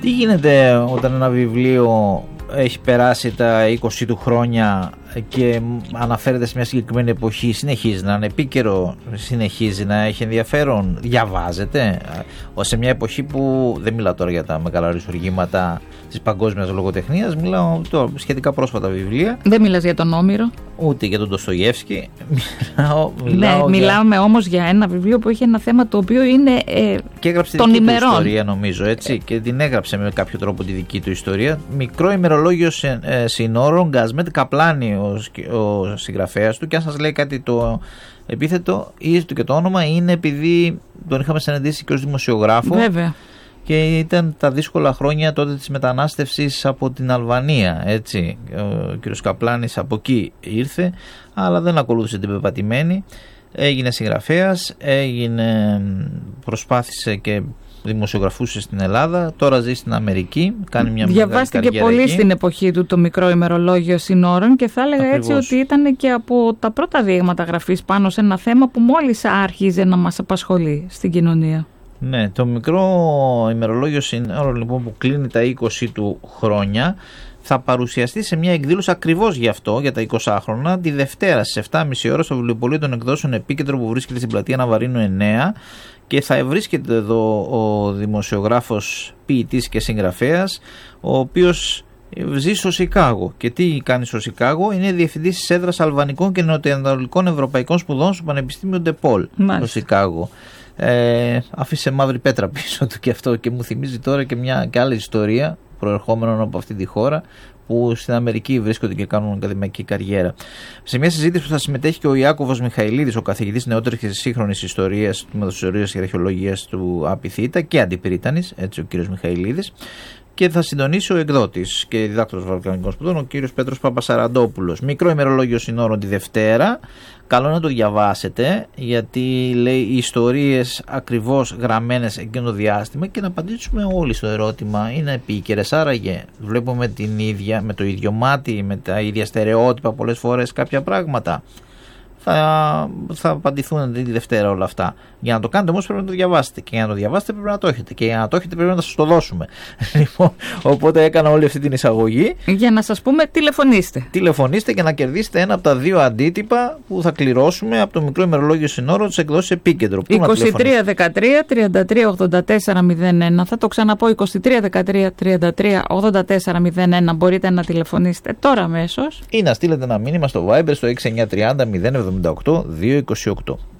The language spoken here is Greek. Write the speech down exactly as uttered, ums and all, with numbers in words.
Τι γίνεται όταν ένα βιβλίο έχει περάσει τα είκοσι του χρόνια και αναφέρεται σε μια συγκεκριμένη εποχή, συνεχίζει να είναι επίκαιρο, συνεχίζει να έχει ενδιαφέρον, διαβάζεται σε μια εποχή που δεν μιλάω τώρα για τα μεγάλα ρισουργήματα της παγκόσμιας λογοτεχνίας, μιλάω τώρα σχετικά πρόσφατα βιβλία. Δεν μιλάς για τον Όμηρο, ούτε για τον Ντοστογιέφσκι. Μιλάω, μιλάω ναι, μιλάμε για... όμως για ένα βιβλίο που έχει ένα θέμα το οποίο είναι ε, και έγραψε των τη δική ημερών. του ιστορία, νομίζω, έτσι, και την έγραψε με κάποιο τρόπο τη δική του ιστορία. Μικρό ημερολόγιο συνόρων, Γκασμέτ Καπλάνη ο, ο συγγραφέας του, και αν σας λέει κάτι το επίθετο ή και το όνομα, είναι επειδή τον είχαμε συναντήσει και ως δημοσιογράφο. Βέβαια. Και ήταν τα δύσκολα χρόνια τότε της μετανάστευσης από την Αλβανία, έτσι. Ο κ. Καπλάνης από εκεί ήρθε, αλλά δεν ακολούθησε την πεπατημένη. Έγινε συγγραφέας, έγινε, προσπάθησε και δημοσιογραφούσε στην Ελλάδα, τώρα ζει στην Αμερική, κάνει μια μεγάλη καριέρα. Διαβάστηκε πολύ εκεί στην εποχή του το μικρό ημερολόγιο συνόρων και θα έλεγα Ακριβώς. έτσι ότι ήταν και από τα πρώτα δείγματα γραφής πάνω σε ένα θέμα που μόλις άρχιζε να μας απασχολεί στην κοινωνία. Ναι, το μικρό ημερολόγιο συνόρων λοιπόν που κλείνει τα είκοσι του χρόνια θα παρουσιαστεί σε μια εκδήλωση ακριβώς γι' αυτό, για τα εικοσάχρονα, τη Δευτέρα στις επτά και μισή ώρα στο Βιβλιοπωλείο των Εκδόσεων Επίκεντρο που βρίσκεται στην πλατεία Ναβαρίνου εννέα, και θα βρίσκεται εδώ ο δημοσιογράφος, ποιητής και συγγραφέας, ο οποίος ζει στο Σικάγο. Και τι κάνει στο Σικάγο? Είναι διευθυντής της έδρας Αλβανικών και Νοτιοανατολικών Ευρωπαϊκών Σπουδών στο Πανεπιστήμιο Ντεπόλ στο Σικάγο. Ε, άφησε μαύρη πέτρα πίσω του και αυτό, και μου θυμίζει τώρα και μια και άλλη ιστορία προερχόμενων από αυτή τη χώρα, που στην Αμερική βρίσκονται και κάνουν ακαδημαϊκή καριέρα. Σε μια συζήτηση που θα συμμετέχει και ο Ιάκωβος Μιχαηλίδης, ο καθηγητής νεότερης και σύγχρονης ιστορίας, του Τμήματος Ιστορίας και Αρχαιολογίας του ΑΠΙΘΙΤΑ και αντιπυρίτανης, έτσι, ο κύριος Μιχαηλίδης, και θα συντονίσει ο εκδότης και διδάκτορος Βαλκανικών Σπουδών, ο κύριος Πέτρος Παπασαραντόπουλος. Μικρό ημερολόγιο συνόρων τη Δευτέρα. Καλό να το διαβάσετε, γιατί λέει οι ιστορίες ακριβώς γραμμένες εκείνο το διάστημα, και να απαντήσουμε όλοι στο ερώτημα: είναι επίκαιρες άραγε? Βλέπουμε την ίδια, με το ίδιο μάτι, με τα ίδια στερεότυπα πολλές φορές κάποια πράγματα? Θα, θα απαντηθούν τη Δευτέρα όλα αυτά. Για να το κάνετε όμως πρέπει να το διαβάσετε. Και για να το διαβάσετε πρέπει να το έχετε. Και για να το έχετε πρέπει να σας το δώσουμε. Λοιπόν, οπότε έκανα όλη αυτή την εισαγωγή. Για να σας πούμε, τηλεφωνήστε. Τηλεφωνήστε και να κερδίσετε ένα από τα δύο αντίτυπα που θα κληρώσουμε από το μικρό ημερολόγιο συνόρων της εκδόσης Επίκεντρο. είκοσι τρία δεκατρία τριάντα τρία ογδόντα τέσσερα μηδέν ένα. Θα το ξαναπώ: είκοσι τρία δεκατρία τριάντα τρία ογδόντα τέσσερα μηδέν ένα. Μπορείτε να τηλεφωνήσετε τώρα αμέσως. Ή να στείλετε ένα μήνυμα στο Viber στο έξι εννιά τριάντα μηδέν εβδομήντα οκτώ διακόσια είκοσι οκτώ.